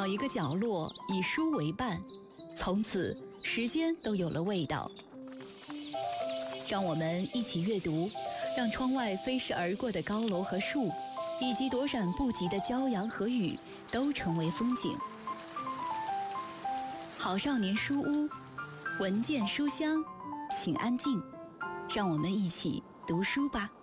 一个角落，以书为伴，从此时间都有了味道。让我们一起阅读，让窗外飞逝而过的高楼和树，以及躲闪不及的骄阳和雨，都成为风景。好少年书屋，文件书香，请安静，让我们一起读书吧。